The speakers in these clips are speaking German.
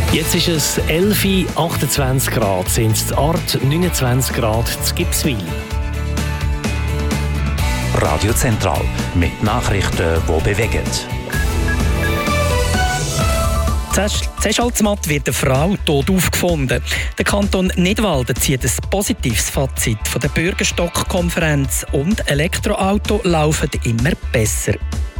Jetzt ist es 11, 28 Grad, sind es Art 29 Grad zu Gipswil. Radio Zentral mit Nachrichten, die bewegen. In Schalzmatt wird eine Frau tot aufgefunden. Der Kanton Nidwalden zieht ein positives Fazit von der Bürgerstock-Konferenz und Elektroautos laufen immer besser.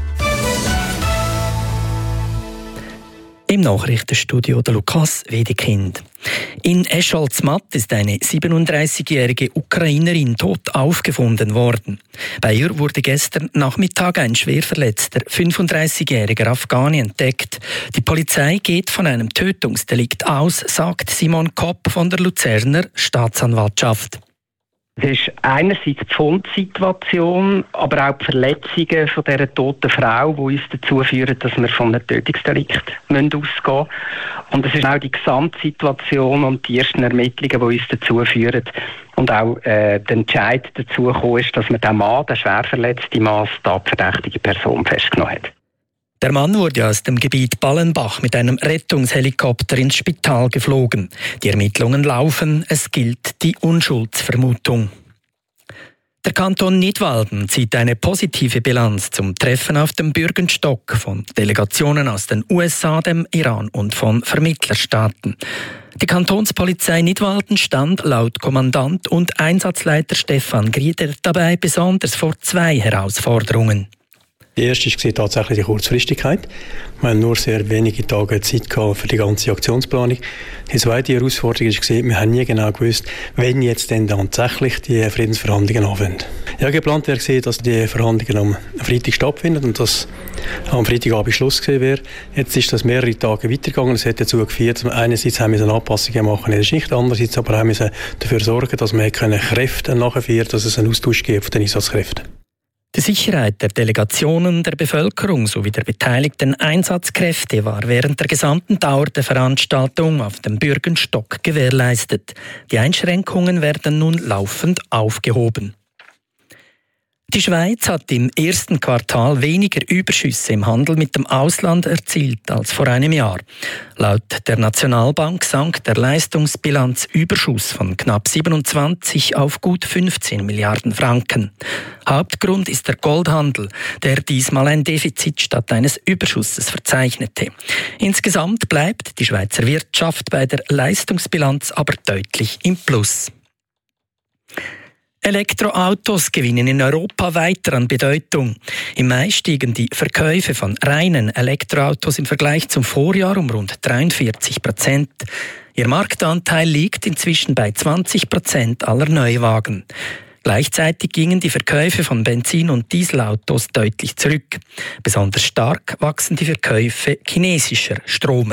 Im Nachrichtenstudio der Lukas Wedekind. In Escholzmatt ist eine 37-jährige Ukrainerin tot aufgefunden worden. Bei ihr wurde gestern Nachmittag ein schwer verletzter 35-jähriger Afghani entdeckt. Die Polizei geht von einem Tötungsdelikt aus, sagt Simon Kopp von der Luzerner Staatsanwaltschaft. Es ist einerseits die Fundsituation, aber auch die Verletzungen von dieser toten Frau, die uns dazu führen, dass wir von einem Tötungsdelikt ausgehen müssen. Und es ist auch die Gesamtsituation und die ersten Ermittlungen, die uns dazu führen. Und auch der Entscheid dazu gekommen ist, dass man den Mann, den schwer verletzten Mann, als tatverdächtige Person festgenommen hat. Der Mann wurde aus dem Gebiet Ballenbach mit einem Rettungshelikopter ins Spital geflogen. Die Ermittlungen laufen, es gilt die Unschuldsvermutung. Der Kanton Nidwalden zieht eine positive Bilanz zum Treffen auf dem Bürgenstock von Delegationen aus den USA, dem Iran und von Vermittlerstaaten. Die Kantonspolizei Nidwalden stand laut Kommandant und Einsatzleiter Stefan Grieder dabei besonders vor zwei Herausforderungen. Die erste war tatsächlich die Kurzfristigkeit. Wir haben nur sehr wenige Tage Zeit gehabt für die ganze Aktionsplanung. Die zweite Herausforderung war, wir haben nie genau gewusst, wann jetzt denn tatsächlich die Friedensverhandlungen anfangen. Ja, geplant wäre, dass die Verhandlungen am Freitag stattfinden und dass am Freitagabend Schluss gewesen wäre. Jetzt ist das mehrere Tage weitergegangen. Das hat dazu geführt, dass wir einerseits haben wir Anpassungen machen in der Schicht, andererseits aber haben wir dafür sorgen, dass wir Kräfte nachführen, dass es einen Austausch gibt von den Einsatzkräften. Die Sicherheit der Delegationen, der Bevölkerung sowie der beteiligten Einsatzkräfte war während der gesamten Dauer der Veranstaltung auf dem Bürgenstock gewährleistet. Die Einschränkungen werden nun laufend aufgehoben. Die Schweiz hat im ersten Quartal weniger Überschüsse im Handel mit dem Ausland erzielt als vor einem Jahr. Laut der Nationalbank sank der Leistungsbilanzüberschuss von knapp 27 auf gut 15 Milliarden Franken. Hauptgrund ist der Goldhandel, der diesmal ein Defizit statt eines Überschusses verzeichnete. Insgesamt bleibt die Schweizer Wirtschaft bei der Leistungsbilanz aber deutlich im Plus. Elektroautos gewinnen in Europa weiter an Bedeutung. Im Mai stiegen die Verkäufe von reinen Elektroautos im Vergleich zum Vorjahr um rund 43%. Ihr Marktanteil liegt inzwischen bei 20% aller Neuwagen. Gleichzeitig gingen die Verkäufe von Benzin- und Dieselautos deutlich zurück. Besonders stark wachsen die Verkäufe chinesischer Stromer.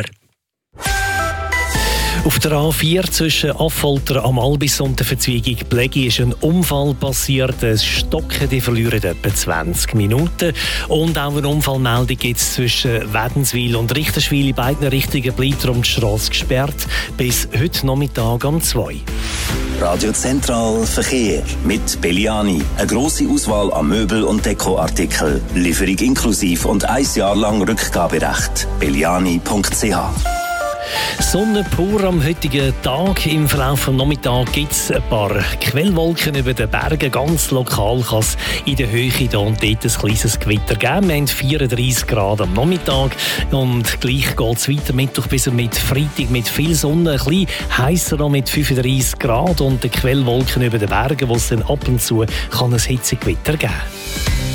Auf der A4 zwischen Affolter am Albis und der Verzweigung Plägi ist ein Unfall passiert. Es stocken, die verlieren etwa 20 Minuten. Und auch eine Unfallmeldung gibt es zwischen Wädenswil und Richterswil. In beiden Richtungen bleibt darum die Strasse gesperrt bis heute Nachmittag um 2. Radio Zentral Verkehr mit Belliani. Eine grosse Auswahl an Möbel- und Dekoartikeln. Lieferung inklusiv und 1 Jahr lang Rückgaberecht. belliani.ch. Sonne pur am heutigen Tag. Im Verlauf des Nachmittags gibt es ein paar Quellwolken über den Bergen. Ganz lokal kann es in der Höhe hier und dort ein kleines Gewitter geben. Wir haben 34 Grad am Nachmittag und gleich geht es weiter Mittwoch bis mit Freitag mit viel Sonne. Ein bisschen heisser noch mit 35 Grad und den Quellwolken über den Bergen, wo es dann ab und zu kann ein Hitzegewitter geben kann.